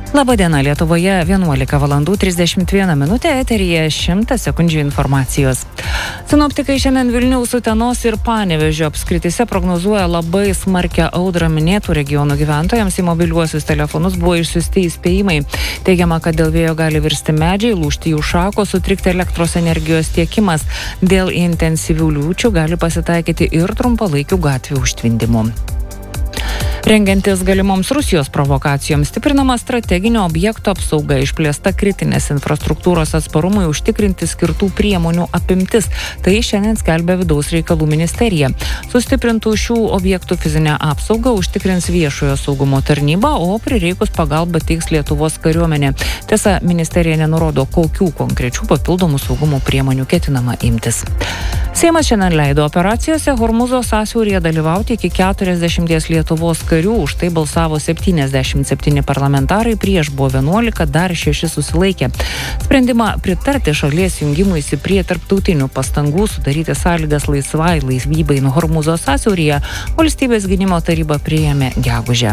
Labadiena, Lietuvoje 11 valandų 31 minutė, eteryje 100 sekundžių informacijos. Sinoptikai šiandien Vilniaus, Utenos ir Panevėžio apskrityse prognozuoja labai smarkią audrą. Minėtų regionų gyventojams į mobiliuosius telefonus buvo išsiųsti įspėjimai. Teigiama, kad dėl vėjo gali virsti medžiai, lūžti jų šakos, sutrikti elektros energijos tiekimas. Dėl intensyvių liūčių gali pasitaikyti ir trumpalaikių gatvių užtvindimų. Rengiantis galimoms Rusijos provokacijoms, stiprinama strateginio objekto apsauga, išplėsta kritinės infrastruktūros atsparumui užtikrinti skirtų priemonių apimtis. Tai šiandien skelbia Vidaus reikalų ministerija. Sustiprintų šių objektų fizinę apsaugą užtikrins viešojo saugumo tarnyba, o prireikus pagalbą teiks Lietuvos kariuomenė. Tiesa, ministerija nenurodo, kokių konkrečių papildomų saugumo priemonių ketinama imtis. Seimas šiandien leido operacijose Hormūzo sąsiauryje dalyvauti iki 40 Lietuvos karių, už tai balsavo 77 parlamentarai, prieš buvo 11, dar 6 susilaikė. Sprendimą pritarti šalies jungimuisi prie tarptautinių pastangų sudaryti sąlygas laisvai laisvybai nuo Hormūzo sąsiauryje Valstybės gynimo taryba priėmė gegužę.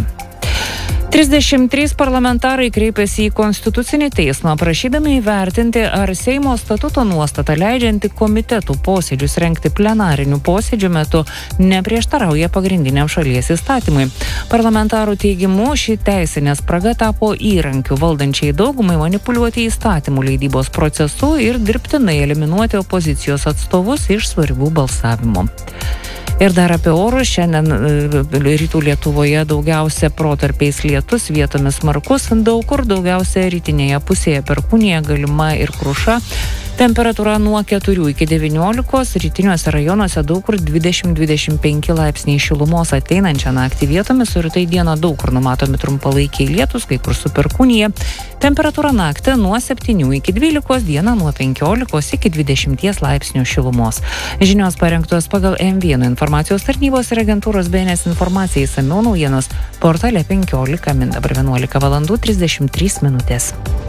33 parlamentarai kreipėsi į Konstitucinį teismą, prašydami įvertinti, ar Seimo statuto nuostata leidžianti komitetų posėdžius rengti plenarinių posėdžių metu neprieštarauja pagrindiniam šalies įstatymui. Parlamentarų teigimu, ši teisinė spraga tapo įrankiu valdančiai daugumai manipuliuoti įstatymų leidybos procesu ir dirbtinai eliminuoti opozicijos atstovus iš svarbių balsavimų. Ir dar apie orus. Šiandien rytų Lietuvoje daugiausia protarpiais lietus, vietomis smarkus, daug kur daugiausia rytinėje pusėje perkūnija, galima ir kruša. Temperatūra nuo 4 iki 19, rytiniuose rajonuose daug kur 20-25 laipsniai šilumos. Ateinančią naktį vietomis ir tai dieną daug kur numatomi trumpalaikiai lietus, kai kur su perkūnija. Temperatūra naktį nuo 7 iki 12, dieną nuo 15 iki 20 laipsnių šilumos. Žinios parengtos pagal M1 informacijos tarnybos ir agentūros BNS informacijai, išsamiau naujienos portale 15 min. Dabar 11 valandų 33 minutės.